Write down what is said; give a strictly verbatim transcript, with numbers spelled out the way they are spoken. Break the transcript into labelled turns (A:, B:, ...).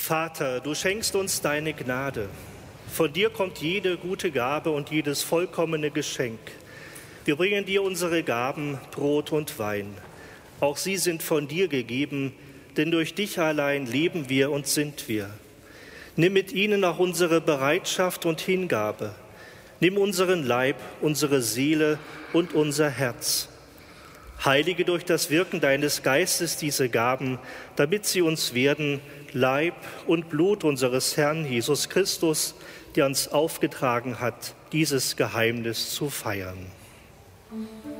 A: Vater, du schenkst uns deine Gnade. Von dir kommt jede gute Gabe und jedes vollkommene Geschenk. Wir bringen dir unsere Gaben, Brot und Wein. Auch sie sind von dir gegeben, denn durch dich allein leben wir und sind wir. Nimm mit ihnen auch unsere Bereitschaft und Hingabe. Nimm unseren Leib, unsere Seele und unser Herz. Heilige durch das Wirken deines Geistes diese Gaben, damit sie uns werden Leib und Blut unseres Herrn Jesus Christus, der uns aufgetragen hat, dieses Geheimnis zu feiern.
B: Mhm.